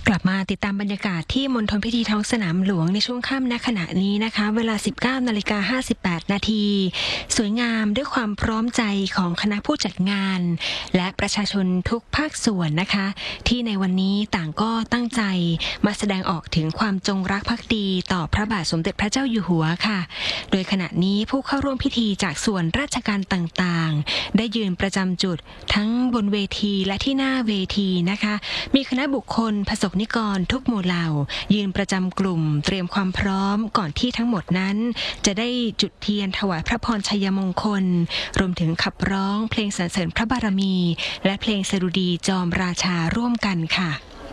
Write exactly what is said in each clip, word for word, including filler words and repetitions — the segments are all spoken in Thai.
กลับมาติดตามบรรยากาศที่มณฑลพิธีท้องสนามหลวงในช่วงค่ำณขณะนี้นะคะเวลา สิบเก้านาฬิกาห้าสิบแปดนาทีสวยงามด้วยความพร้อมใจของคณะผู้จัดงานและประชาชนทุกภาคส่วนนะคะที่ในวันนี้ต่างก็ตั้งใจมาแสดงออกถึงความจงรักภักดีต่อพระบาทสมเด็จพระเจ้าอยู่หัวค่ะโดยขณะนี้ผู้เข้าร่วมพิธีจากส่วนราชการต่างๆได้ยืนประจำจุดทั้งบนเวทีและที่หน้าเวทีนะคะมีคณะบุคคลประสบนิกรทุกหมู่เหล่ายืนประจำกลุ่มเตรียมความพร้อมก่อนที่ทั้งหมดนั้นจะได้จุดเทียนถวายพระพรชัยมงคลรวมถึงขับร้องเพลงสรรเสริญพระบารมีและเพลงสดุดีจอมราชาร่วมกันค่ะ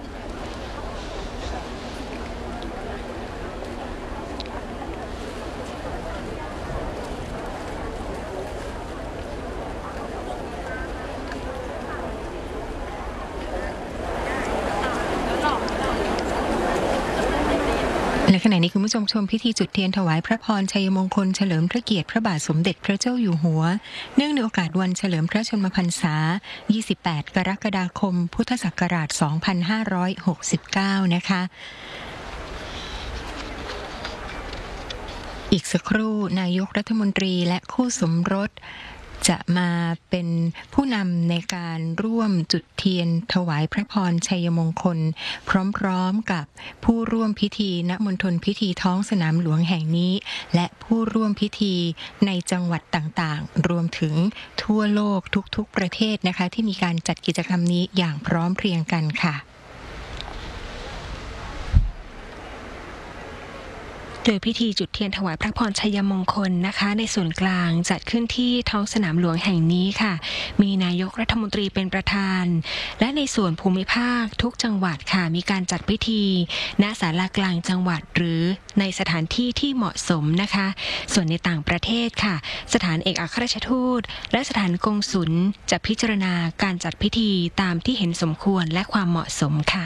และขณะนี้คุณผู้ชมชมพิธีจุดเทียนถวายพระพรชัยมงคลเฉลิมพระเกียรติพระบาทสมเด็จพระเจ้าอยู่หัวเนื่องในโอกาสวันเฉลิมพระชนมพรรษายี่สิบแปดกรกฎาคมพุทธศักราชสองพันห้าร้อยหกสิบเก้านะคะอีกสักครู่นายกรัฐมนตรีและคู่สมรสจะมาเป็นผู้นำในการร่วมจุดเทียนถวายพระพรชัยมงคลพร้อมๆกับผู้ร่วมพิธีณมณฑลพิธีท้องสนามหลวงแห่งนี้และผู้ร่วมพิธีในจังหวัดต่างๆรวมถึงทั่วโลกทุกๆประเทศนะคะที่มีการจัดกิจกรรมนี้อย่างพร้อมเพรียงกันค่ะโดยพิธีจุดเทียนถวายพระพรชัยมงคลนะคะในส่วนกลางจัดขึ้นที่ท้องสนามหลวงแห่งนี้ค่ะมีนายกรัฐมนตรีเป็นประธานและในส่วนภูมิภาคทุกจังหวัดค่ะมีการจัดพิธีณศาลากลางจังหวัดหรือในสถานที่ที่เหมาะสมนะคะส่วนในต่างประเทศค่ะสถานเอกอัครราชทูตและสถานกงสุลจะพิจารณาการจัดพิธีตามที่เห็นสมควรและความเหมาะสมค่ะ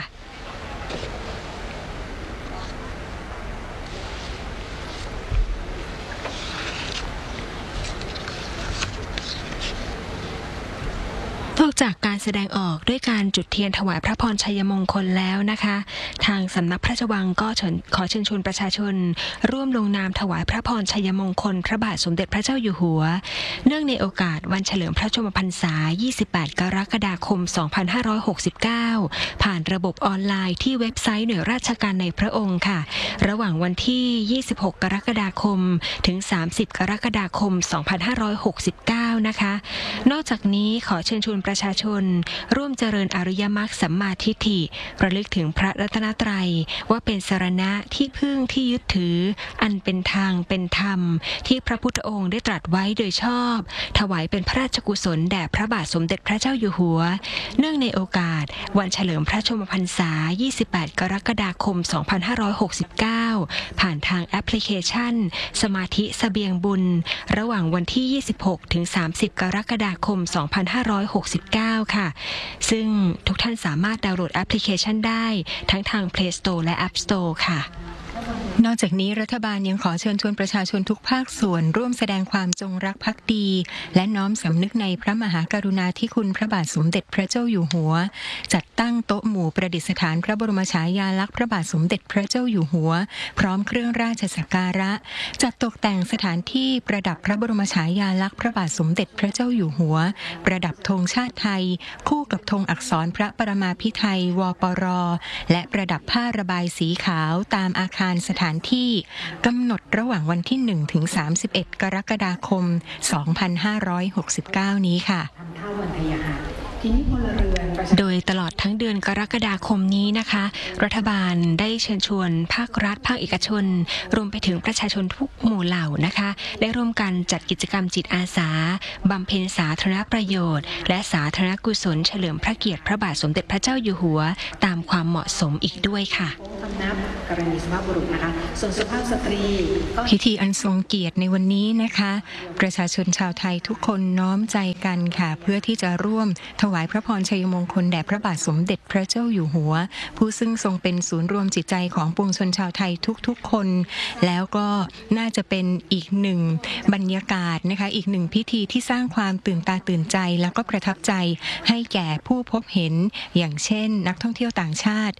นอกจากการแสดงออกด้วยการจุดเทียนถวายพระพรชัยมงคลแล้วนะคะทางสำนักพระราชวังก็ขอเชิญชวนประชาชนร่วมลงนามถวายพระพรชัยมงคลพระบาทสมเด็จพระเจ้าอยู่หัวเนื่องในโอกาสวันเฉลิมพระชนมพรรษายี่สิบแปดกรกฎาคมสองพันห้าร้อยหกสิบเก้าผ่านระบบออนไลน์ที่เว็บไซต์หน่วยราชการในพระองค์ค่ะระหว่างวันที่ยี่สิบหกกรกฎาคมถึงสามสิบกรกฎาคมสองพันห้าร้อยหกสิบเก้านะคะนอกจากนี้ขอเชิญชวนประชาชนร่วมเจริญอริยมรรคสัมมาทิฏฐิระลึกถึงพระรัตนตรัยว่าเป็นสรณะที่พึ่งที่ยึดถืออันเป็นทางเป็นธรรมที่พระพุทธองค์ได้ตรัสไว้โดยชอบถวายเป็นพระราชกุศลแด่พระบาทสมเด็จพระเจ้าอยู่หัวเนื่องในโอกาสวันเฉลิมพระชนมพรรษายี่สิบแปดกรกฎาคมสองพันห้าร้อยหกสิบเก้าผ่านทางแอปพลิเคชันสมาธิเสบียงบุญระหว่างวันที่ยี่สิบหกถึงสามสิบกรกฎาคมสองพันห้าร้อยหกสิบเก้าค่ะซึ่งทุกท่านสามารถดาวน์โหลดแอปพลิเคชันได้ทั้งทาง Play Store และ App Store ค่ะนอกจากนี้รัฐบาลยังขอเชิญชวนประชาชนทุกภาคส่วนร่วมแสดงความจงรักภักดีและน้อมสำนึกในพระมหากรุณาธิคุณพระบาทสมเด็จพระเจ้าอยู่หัวจัดตั้งโต๊ะหมู่ประดิษฐานพระบรมฉายาลักษณ์พระบาทสมเด็จพระเจ้าอยู่หัวพร้อมเครื่องราชสักการะจัดตกแต่งสถานที่ประดับพระบรมฉายาลักษณ์พระบาทสมเด็จพระเจ้าอยู่หัวประดับธงชาติไทยคู่กับธงอักษรพระปรมาภิไธยวปรและประดับผ้าระบายสีขาวตามอาคารสถานที่กำหนดระหว่างวันที่หนึ่งถึงสามสิบเอ็ดกรกฎาคมสองพันห้าร้อยหกสิบเก้านี้ค่ะโดยตลอดทั้งเดือนกรกฎาคมนี้นะคะรัฐบาลได้เชิญชวนภาครัฐภาคเอกชนรวมไปถึงประชาชนทุกหมู่เหล่านะคะได้ร่วมกันจัดกิจกรรมจิตอาสาบำเพ็ญสาธารณประโยชน์และสาธารณกุศลเฉลิมพระเกียรติพระบาทสมเด็จพระเจ้าอยู่หัวตามความเหมาะสมอีกด้วยค่ะกรณีสุภาพบุรุษนะคะส่วนสุภาพสตรีพิธีอันทรงเกียรติในวันนี้นะคะประชาชนชาวไทยทุกคนน้อมใจกันค่ะเพื่อที่จะร่วมถวายพระพรชัยมงคลแด่พระบาทสมเด็จพระเจ้าอยู่หัวผู้ซึ่งทรงเป็นศูนย์รวมจิตใจของปวงชนชาวไทยทุกๆคนแล้วก็น่าจะเป็นอีกหนึ่งบรรยากาศนะคะอีกหนึ่งพิธีที่สร้างความตื่นตาตื่นใจแล้วก็ประทับใจให้แก่ผู้พบเห็นอย่างเช่นนักท่องเที่ยวต่างชาติ